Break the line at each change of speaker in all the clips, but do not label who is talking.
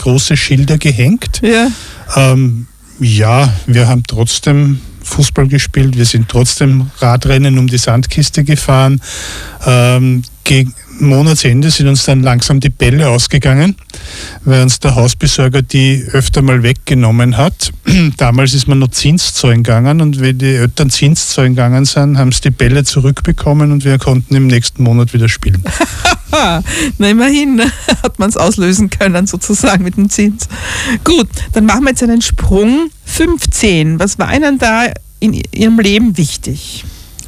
große Schilder gehängt.
Ja.
Ja, wir haben trotzdem Fußball gespielt, wir sind trotzdem Radrennen um die Sandkiste gefahren. Gegen Monatsende sind uns dann langsam die Bälle ausgegangen, weil uns der Hausbesorger die öfter mal weggenommen hat. Damals ist man noch Zins zahlen gegangen und wenn die Eltern Zins zahlen gegangen sind, haben sie die Bälle zurückbekommen und wir konnten im nächsten Monat wieder spielen.
Na, immerhin hat man es auslösen können, sozusagen mit dem Zins. Gut, dann machen wir jetzt einen Sprung. 15. Was war Ihnen da in Ihrem Leben wichtig?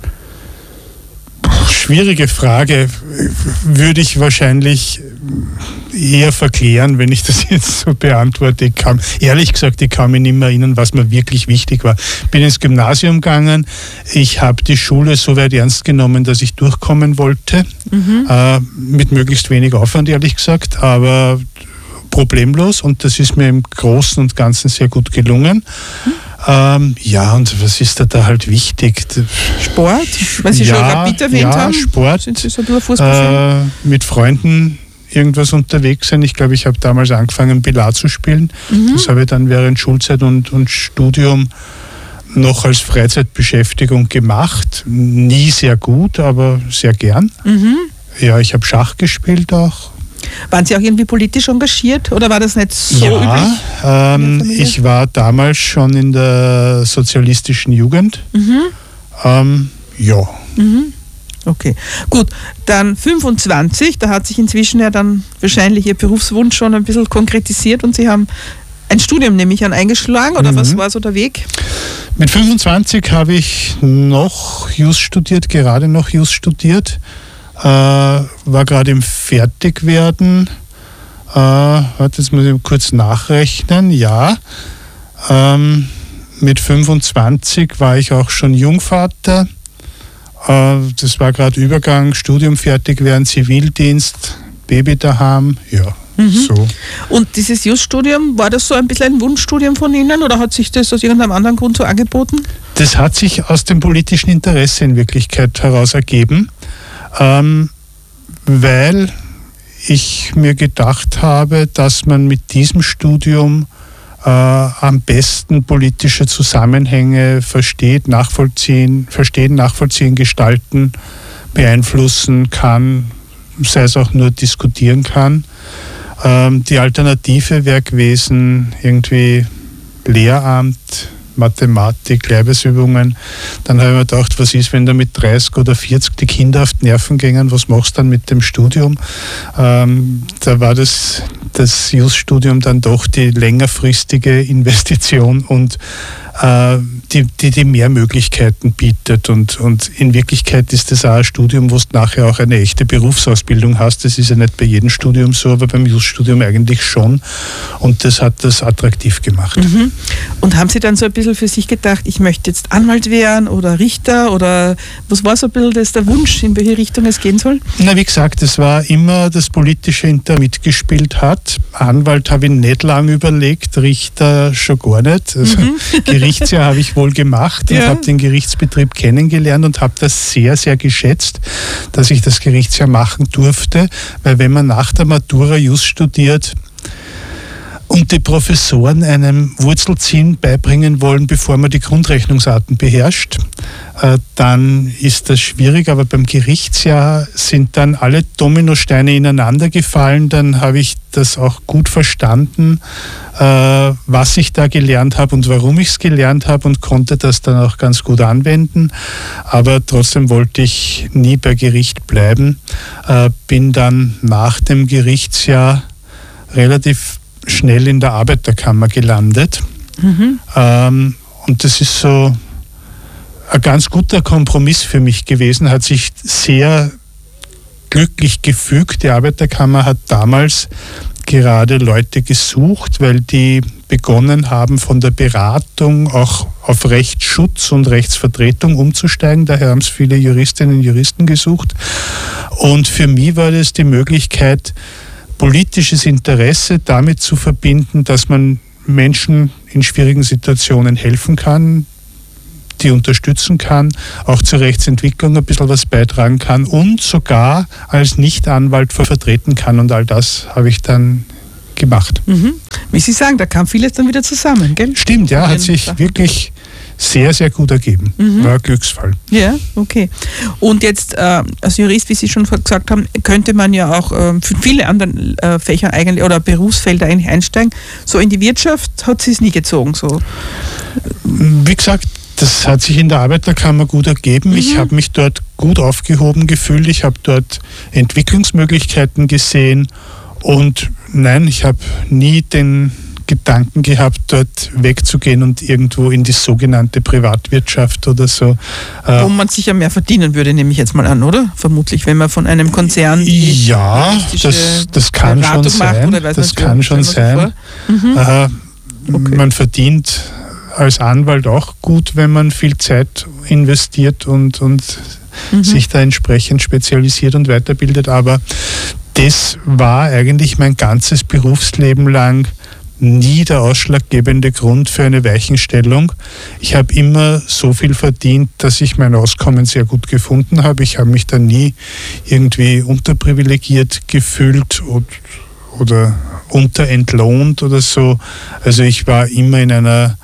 Schwierige Frage, würde ich wahrscheinlich eher verklären, wenn ich das jetzt so beantworte. Ehrlich gesagt, ich kann mich nicht mehr erinnern, was mir wirklich wichtig war. Ich bin ins Gymnasium gegangen, ich habe die Schule so weit ernst genommen, dass ich durchkommen wollte, mit möglichst wenig Aufwand, ehrlich gesagt, aber problemlos und das ist mir im Großen und Ganzen sehr gut gelungen. Ja, und was ist da halt wichtig?
Sport? Weil Sie schon Rapid erwähnt haben?
Ja, Sport.
Sind Sie so ein Fußballfan?
Mit Freunden irgendwas unterwegs sein. Ich glaube, ich habe damals angefangen, Billard zu spielen. Das habe ich dann während Schulzeit und Studium noch als Freizeitbeschäftigung gemacht. Nie sehr gut, aber sehr gern. Ja, ich habe Schach gespielt auch.
Waren Sie auch irgendwie politisch engagiert oder war das nicht so üblich?
Ich war damals schon in der sozialistischen Jugend. Ja.
Okay, gut. Dann 25, da hat sich inzwischen ja dann wahrscheinlich Ihr Berufswunsch schon ein bisschen konkretisiert und Sie haben ein Studium nämlich eingeschlagen oder was war so der Weg?
Mit 25 habe ich noch Jus studiert, gerade noch Jus studiert. War gerade im Fertigwerden. Jetzt muss ich kurz nachrechnen. Ja, mit 25 war ich auch schon Jungvater. Das war gerade Übergang, Studium fertig werden, Zivildienst, Baby daheim. Ja, so.
Und dieses Jus-Studium, war das so ein bisschen ein Wunschstudium von Ihnen oder hat sich das aus irgendeinem anderen Grund so angeboten?
Das hat sich aus dem politischen Interesse in Wirklichkeit heraus ergeben. Weil ich mir gedacht habe, dass man mit diesem Studium am besten politische Zusammenhänge verstehen, nachvollziehen, gestalten, beeinflussen kann, sei es auch nur diskutieren kann. Die Alternative wäre gewesen, irgendwie Lehramt, Mathematik, Leibesübungen. Dann habe ich mir gedacht, was ist, wenn da mit 30 oder 40 die Kinder auf die Nerven gingen, was machst du dann mit dem Studium? Da war das Jus-Studium dann doch die längerfristige Investition und die mehr Möglichkeiten bietet. Und in Wirklichkeit ist das auch ein Studium, wo du nachher auch eine echte Berufsausbildung hast. Das ist ja nicht bei jedem Studium so, aber beim Jus-Studium eigentlich schon. Und das hat das attraktiv gemacht.
Und haben Sie dann so ein bisschen für sich gedacht, ich möchte jetzt Anwalt werden oder Richter oder was war so ein bisschen der Wunsch, in welche Richtung es gehen soll?
Na, wie gesagt, es war immer das politische Inter mitgespielt hat. Anwalt habe ich nicht lange überlegt, Richter schon gar nicht. Also Gerichtsjahr habe ich wohl gemacht und habe den Gerichtsbetrieb kennengelernt und habe das sehr, sehr geschätzt, dass ich das Gerichtsjahr machen durfte, weil wenn man nach der Matura Jus studiert und die Professoren einem Wurzelziehen beibringen wollen, bevor man die Grundrechnungsarten beherrscht, dann ist das schwierig, aber beim Gerichtsjahr sind dann alle Dominosteine ineinander gefallen, dann habe ich das auch gut verstanden, was ich da gelernt habe und warum ich es gelernt habe und konnte das dann auch ganz gut anwenden, aber trotzdem wollte ich nie bei Gericht bleiben, bin dann nach dem Gerichtsjahr relativ schnell in der Arbeiterkammer gelandet und das ist so ein ganz guter Kompromiss für mich gewesen, hat sich sehr glücklich gefügt. Die Arbeiterkammer hat damals gerade Leute gesucht, weil die begonnen haben, von der Beratung auch auf Rechtsschutz und Rechtsvertretung umzusteigen. Daher haben es viele Juristinnen und Juristen gesucht. Und für mich war das die Möglichkeit, politisches Interesse damit zu verbinden, dass man Menschen in schwierigen Situationen helfen kann, die unterstützen kann, auch zur Rechtsentwicklung ein bisschen was beitragen kann und sogar als Nicht-Anwalt vertreten kann. Und all das habe ich dann gemacht.
Wie Sie sagen, da kam vieles dann wieder zusammen, gell?
Stimmt, ja, hat sich wirklich sehr, sehr gut ergeben. War ein Glücksfall.
Ja, okay. Und jetzt als Jurist, wie Sie schon gesagt haben, könnte man ja auch für viele andere Fächer eigentlich oder Berufsfelder eigentlich einsteigen. So in die Wirtschaft hat Sie es nie gezogen, so.
Wie gesagt, das hat sich in der Arbeiterkammer gut ergeben. Ich habe mich dort gut aufgehoben gefühlt. Ich habe dort Entwicklungsmöglichkeiten gesehen. Und nein, ich habe nie den Gedanken gehabt, dort wegzugehen und irgendwo in die sogenannte Privatwirtschaft oder so.
Wo man sicher mehr verdienen würde, nehme ich jetzt mal an, oder? Vermutlich, wenn man von einem Konzern
ja, das kann schon sein. Das kann schon sein. Man verdient als Anwalt auch gut, wenn man viel Zeit investiert und sich da entsprechend spezialisiert und weiterbildet. Aber das war eigentlich mein ganzes Berufsleben lang nie der ausschlaggebende Grund für eine Weichenstellung. Ich habe immer so viel verdient, dass ich mein Auskommen sehr gut gefunden habe. Ich habe mich da nie irgendwie unterprivilegiert gefühlt oder unterentlohnt oder so. Also ich war immer in einer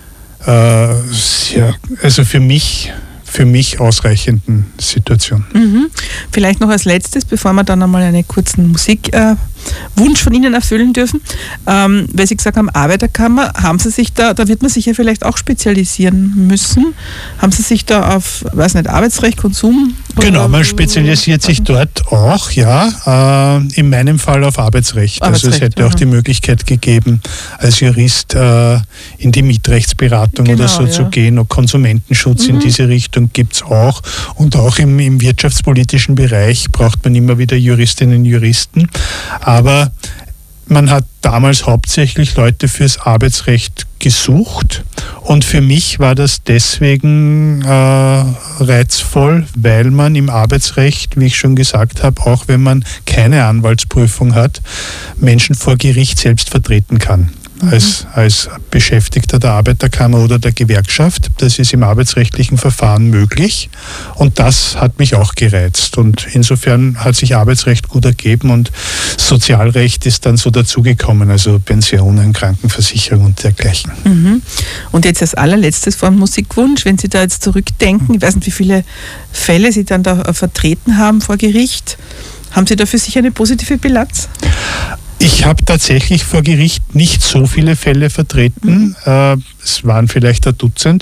also für mich ausreichenden Situation.
Vielleicht noch als letztes, bevor wir dann einmal einen kurzen Musikwunsch von Ihnen erfüllen dürfen. Weil Sie gesagt haben, Arbeiterkammer, haben Sie sich da wird man sich ja vielleicht auch spezialisieren müssen. Haben Sie sich da auf, weiß nicht, Arbeitsrecht, Konsum?
Genau, man spezialisiert sich dort auch, ja. In meinem Fall auf Arbeitsrecht. Also es hätte auch die Möglichkeit gegeben, als Jurist in die Mietrechtsberatung oder so zu gehen. Und Konsumentenschutz in diese Richtung gibt es auch. Und auch im wirtschaftspolitischen Bereich braucht man immer wieder Juristinnen und Juristen. Aber man hat damals hauptsächlich Leute fürs Arbeitsrecht gesucht und für mich war das deswegen reizvoll, weil man im Arbeitsrecht, wie ich schon gesagt habe, auch wenn man keine Anwaltsprüfung hat, Menschen vor Gericht selbst vertreten kann. Als Beschäftigter der Arbeiterkammer oder der Gewerkschaft. Das ist im arbeitsrechtlichen Verfahren möglich und das hat mich auch gereizt und insofern hat sich Arbeitsrecht gut ergeben und Sozialrecht ist dann so dazugekommen, also Pensionen, Krankenversicherung und dergleichen.
Und jetzt als allerletztes vor dem Musikwunsch, wenn Sie da jetzt zurückdenken, ich weiß nicht, wie viele Fälle Sie dann da vertreten haben vor Gericht, haben Sie da für sich eine positive Bilanz?
Ich habe tatsächlich vor Gericht nicht so viele Fälle vertreten. Es waren vielleicht ein Dutzend.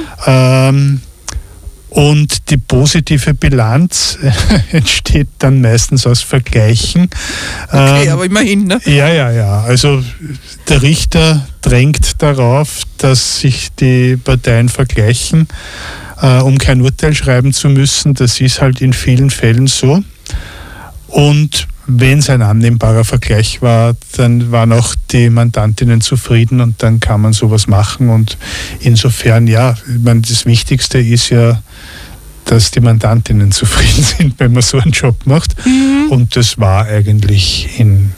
Und die positive Bilanz entsteht dann meistens aus Vergleichen.
Okay, aber immerhin, ne?
Ja. Also der Richter drängt darauf, dass sich die Parteien vergleichen, um kein Urteil schreiben zu müssen. Das ist halt in vielen Fällen so. Und wenn es ein annehmbarer Vergleich war, dann waren auch die Mandantinnen zufrieden und dann kann man sowas machen. Und insofern, ja, ich meine, das Wichtigste ist ja, dass die Mandantinnen zufrieden sind, wenn man so einen Job macht. Und das war eigentlich in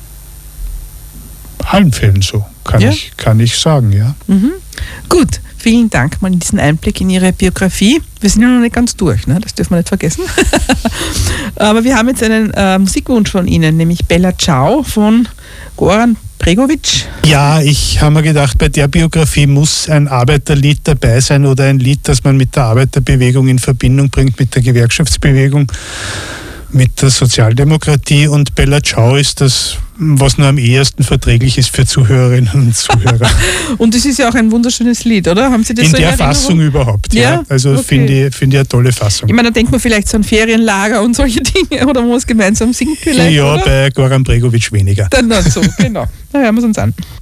allen Fällen so, kann ich sagen, ja.
Gut. Vielen Dank mal in diesen Einblick in Ihre Biografie. Wir sind ja noch nicht ganz durch, ne? Das dürfen wir nicht vergessen. Aber wir haben jetzt einen Musikwunsch von Ihnen, nämlich Bella Ciao von Goran Bregovic.
Ja, ich habe mir gedacht, bei der Biografie muss ein Arbeiterlied dabei sein oder ein Lied, das man mit der Arbeiterbewegung in Verbindung bringt, mit der Gewerkschaftsbewegung, mit der Sozialdemokratie und Bella Ciao ist das, was nur am ehesten verträglich ist für Zuhörerinnen und Zuhörer.
Und das ist ja auch ein wunderschönes Lied, oder? Haben Sie das
in
so
der Fassung überhaupt, ja. Also finde ich eine tolle Fassung.
Ich meine, da denkt man vielleicht so an Ferienlager und solche Dinge, oder wo man es gemeinsam singt vielleicht,
ja,
oder?
Bei Goran Bregovic weniger.
Dann so, genau. Da hören wir es uns an.